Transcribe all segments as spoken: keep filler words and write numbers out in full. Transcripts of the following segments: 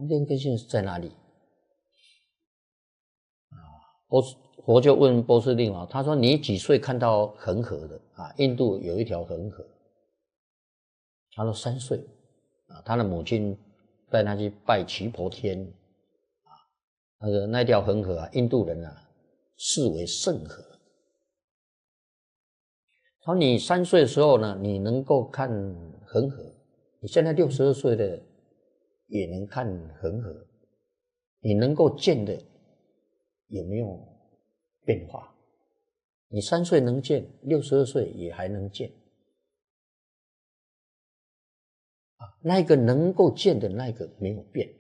六根性在哪里？啊，佛佛就问波斯匿王，他说你几岁看到恒河的啊？印度有一条恒河，他说三岁啊，他的母亲带他去拜耆婆天啊，那个那条恒河啊，印度人啊视为圣河。他说你三岁的时候呢，你能够看恒河，你现在六十二岁的也能看恒河，你能够见的有没有变化？你三岁能见，六十二岁也还能见啊，那个能够见的那个没有变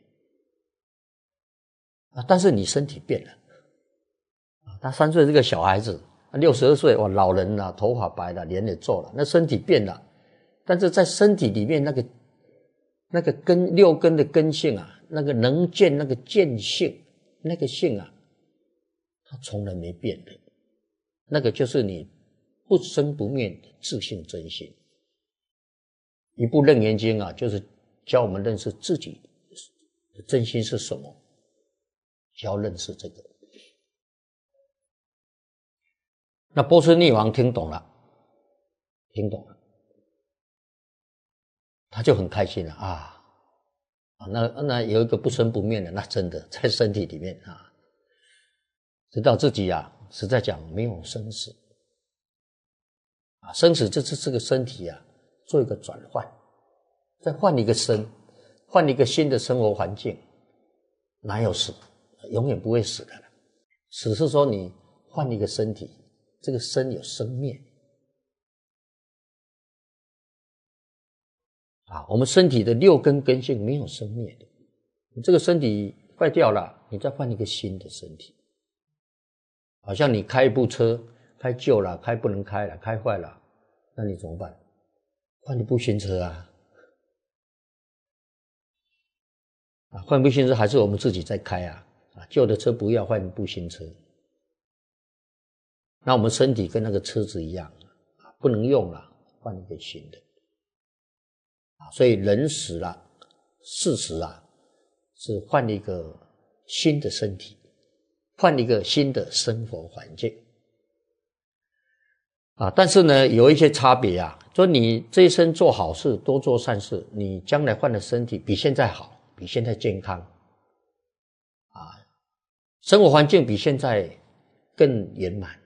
啊，但是你身体变了啊。他三岁这个小孩子，六十二岁哇，老人了、啊，头发白了，脸也皱了，那身体变了，但是在身体里面那个那个根六根的根性啊，那个能见那个见性，那个性啊，它从来没变的，那个就是你不生不灭的自性真心。一部《楞严经》啊，就是教我们认识自己的真心是什么，教认识这个。那波斯匿王听懂了，听懂了，他就很开心了啊！啊，那那有一个不生不灭的，那真的在身体里面啊，知道自己啊，实在讲没有生死啊，生死就是这个身体啊，做一个转换，再换一个身，换一个新的生活环境，哪有死？永远不会死的了。死是说你换一个身体。这个身有生灭啊，我们身体的六根根性没有生灭的。你这个身体坏掉了，你再换一个新的身体。好像你开一部车，开旧了，开不能开了，开坏了，那你怎么办？换一部新车啊！啊，换一部新车还是我们自己在开啊？啊，旧的车不要，换一部新车。那我们身体跟那个车子一样啊，不能用了，换一个新的啊。所以人死了，事实啊是换一个新的身体，换一个新的生活环境啊。但是呢，有一些差别啊，说你这一生做好事，多做善事，你将来换的身体比现在好，比现在健康啊，生活环境比现在更圆满。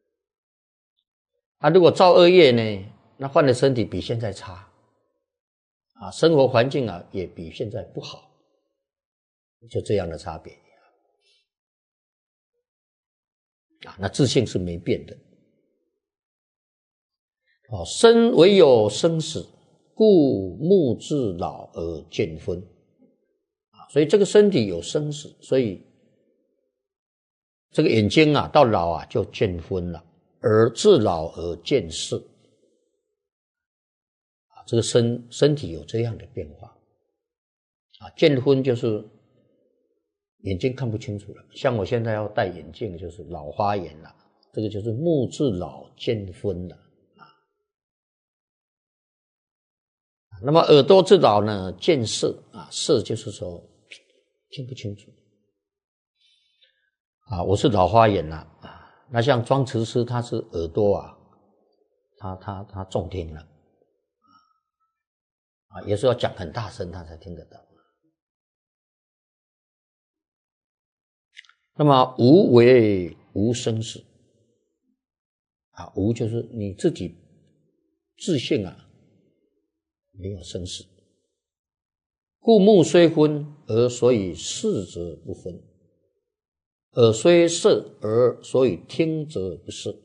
啊，如果造恶业呢，那换的身体比现在差啊，生活环境啊也比现在不好，就这样的差别啊。那自性是没变的啊。生唯有生死，故目至老而见昏啊。所以这个身体有生死，所以这个眼睛啊到老啊就见昏了。而至老而见世啊，这个身身体有这样的变化啊。见昏就是眼睛看不清楚了，像我现在要戴眼镜，就是老花眼了，这个就是目至老见昏了啊。那么耳朵至老呢，见色啊，色就是说听不清楚啊。我是老花眼了啊。那像庄慈师，他是耳朵啊，他他他重听了啊，有时候要讲很大声，他才听得到。那么无为无生死啊，无就是你自己自性啊，没有生死。故目虽昏，而所以视则不分。耳虽色，而所以听则不是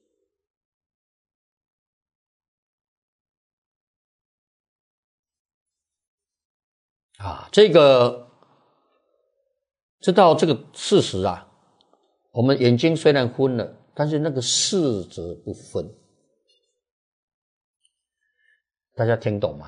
啊。这个知道这个事实啊，我们眼睛虽然昏了，但是那个视则不分，大家听懂吗？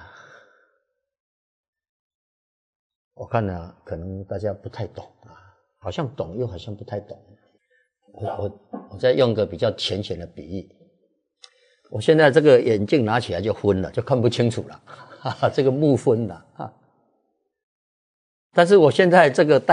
我看呢、啊，可能大家不太懂啊，好像懂又好像不太懂。我我我再用个比较浅显的比喻，我现在这个眼镜拿起来就昏了，就看不清楚了，哈哈，这个目昏了哈。 但是我现在这个带